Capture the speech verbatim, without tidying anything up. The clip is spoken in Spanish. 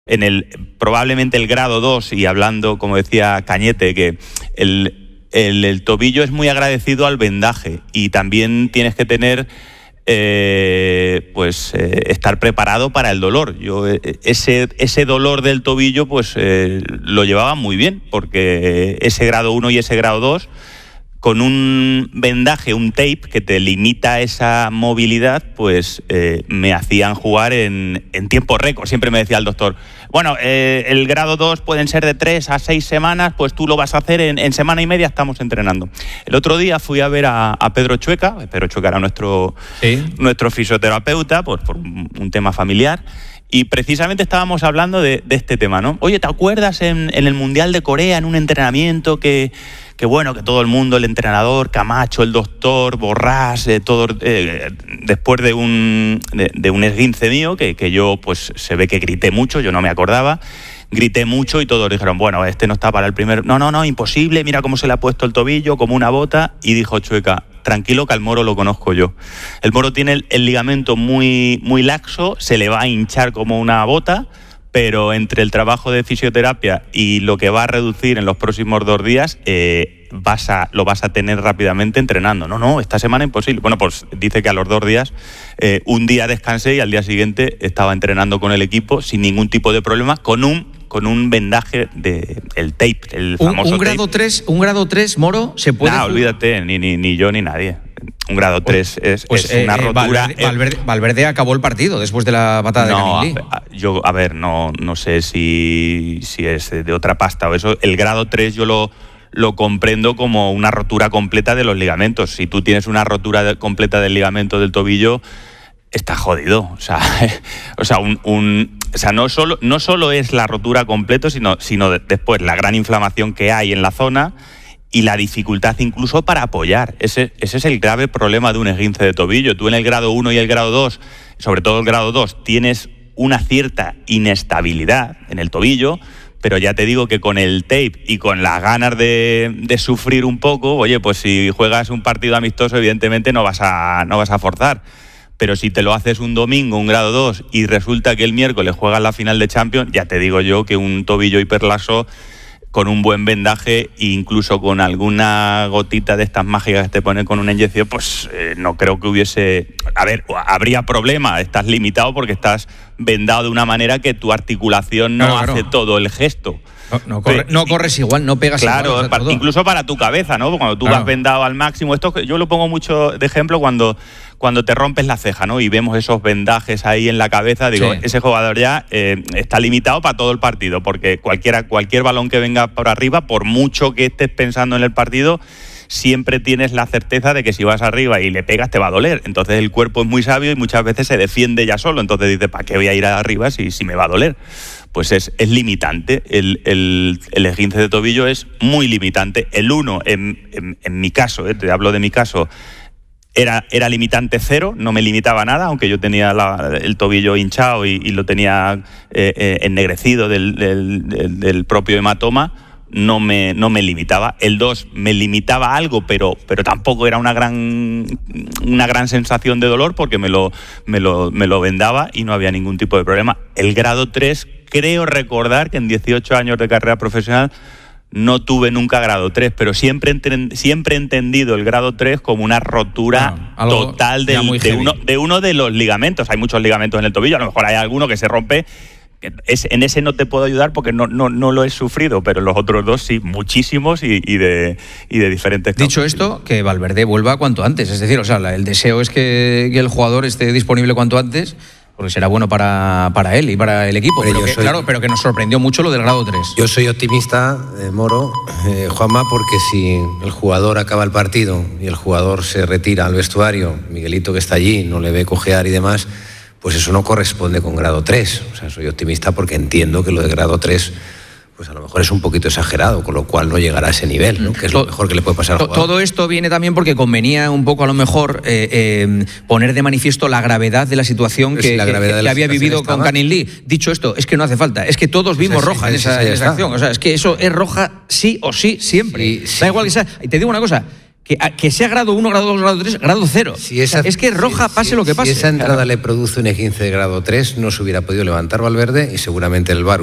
en el probablemente el grado dos, y hablando, como decía Cañete, que el, el, el tobillo es muy agradecido al vendaje, y también tienes que tener eh, pues eh, estar preparado para el dolor. Yo ese, ese dolor del tobillo pues eh, lo llevaba muy bien, porque ese grado uno y ese grado dos, con un vendaje, un tape que te limita esa movilidad, pues eh, me hacían jugar en, en tiempo récord. Siempre me decía el doctor, bueno, eh, el grado dos pueden ser de tres a seis semanas, pues tú lo vas a hacer en, en semana y media, estamos entrenando. El otro día fui a ver a, a Pedro Chueca. Pedro Chueca era nuestro, ¿sí? nuestro fisioterapeuta, pues por un, un tema familiar. Y precisamente estábamos hablando de, de este tema, ¿no? Oye, ¿te acuerdas en, en el Mundial de Corea, en un entrenamiento que, que bueno, que todo el mundo, el entrenador, Camacho, el doctor, Borrás, eh, todo, eh, después de un, de, de un esguince mío, que, que yo, pues, se ve que grité mucho, yo no me acordaba, grité mucho y todos dijeron, bueno, este no está para el primer... No, no, no, imposible, mira cómo se le ha puesto el tobillo, como una bota, y dijo Chueca, tranquilo que al Moro lo conozco yo. El Moro tiene el, el ligamento muy, muy laxo, se le va a hinchar como una bota, pero entre el trabajo de fisioterapia y lo que va a reducir en los próximos dos días, eh, vas a, lo vas a tener rápidamente entrenando. No, no, esta semana imposible. Bueno, pues dice que a los dos días, eh, un día descansé y al día siguiente estaba entrenando con el equipo sin ningún tipo de problema, con un con un vendaje de el tape, el un, famoso un grado tape. tres, un grado tres, Moro, se puede. No, olvídate, ni, ni ni yo ni nadie. Un grado tres es, pues, es una eh, rotura. Valverde, Valverde, Valverde acabó el partido después de la patada no, de Canilí. A, yo, a ver, no, no sé si, si es de otra pasta o eso. El grado tres yo lo, lo comprendo como una rotura completa de los ligamentos. Si tú tienes una rotura de, completa del ligamento del tobillo, está jodido. O sea, o sea, un, un, o sea no, solo, no solo es la rotura completa, sino, sino de, después la gran inflamación que hay en la zona y la dificultad incluso para apoyar. Ese, ese es el grave problema de un esguince de tobillo. Tú en el grado uno y el grado dos, sobre todo el grado dos, tienes una cierta inestabilidad en el tobillo, pero ya te digo que con el tape y con las ganas de, de sufrir un poco, oye, pues si juegas un partido amistoso, evidentemente no vas a, no vas a forzar. Pero si te lo haces un domingo, un grado dos, y resulta que el miércoles juegas la final de Champions, ya te digo yo que un tobillo hiperlaxo con un buen vendaje e incluso con alguna gotita de estas mágicas que te ponen con una inyección, pues eh, no creo que hubiese... A ver, habría problema, estás limitado porque estás vendado de una manera que tu articulación no claro, hace claro. todo el gesto. No, no, corre, no corres igual, no pegas claro, igual. Claro, o sea, incluso para tu cabeza, ¿no? Cuando tú claro. vas vendado al máximo. Esto yo lo pongo mucho de ejemplo cuando, cuando te rompes la ceja, ¿no? Y vemos esos vendajes ahí en la cabeza. Digo, sí. ese jugador ya eh, está limitado para todo el partido, porque cualquiera, cualquier balón que venga por arriba, por mucho que estés pensando en el partido, siempre tienes la certeza de que si vas arriba y le pegas te va a doler. Entonces el cuerpo es muy sabio y muchas veces se defiende ya solo. Entonces dice, ¿para qué voy a ir arriba si, si me va a doler? Pues es, es limitante. El, el, el esguince de tobillo es muy limitante. El uno, en, en, en mi caso, eh, te hablo de mi caso, era, era limitante cero, no me limitaba nada, aunque yo tenía la, el tobillo hinchado y, y lo tenía eh, eh, ennegrecido del, del, del, del propio hematoma. No me, no me limitaba. El dos me limitaba algo, pero, pero tampoco era una gran, una gran sensación de dolor porque me lo, me, lo, me lo vendaba y no había ningún tipo de problema. El grado tres, creo recordar que en dieciocho años de carrera profesional no tuve nunca grado tres, pero siempre, ent- siempre he entendido el grado tres como una rotura ah, total de, de, uno, de uno de los ligamentos. Hay muchos ligamentos en el tobillo, a lo mejor hay alguno que se rompe. Es, en ese no te puedo ayudar porque no, no, no lo he sufrido, pero los otros dos sí, muchísimos y, y, de, y de diferentes causas. Dicho esto, que Valverde vuelva cuanto antes. Es decir, o sea, el deseo es que, que el jugador esté disponible cuanto antes, porque será bueno para, para él y para el equipo. Pero, pero que, soy, claro, pero que nos sorprendió mucho lo del grado tres. Yo soy optimista, eh, Moro, eh, Juanma, porque si el jugador acaba el partido y el jugador se retira al vestuario, Miguelito que está allí no le ve cojear y demás, pues eso no corresponde con grado tres. O sea, soy optimista porque entiendo que lo de grado tres pues a lo mejor es un poquito exagerado, con lo cual no llegará a ese nivel, ¿no? Que es lo mejor que le puede pasar al jugador. Todo esto viene también porque convenía un poco a lo mejor eh, eh, poner de manifiesto la gravedad de la situación que, la gravedad que, que, que había vivido con Canilí. Dicho esto, es que no hace falta, es que todos vimos roja en esa, en esa acción. O sea, es que eso es roja sí o sí siempre. Sí, sí. Da igual que sea. Y te digo una cosa, Que, que sea grado uno, grado dos, grado tres, grado cero. Si esa, es que roja, si, pase si, lo que pase. Si esa entrada claro. le produce un E quince de grado tres, no se hubiera podido levantar Valverde y seguramente el V A R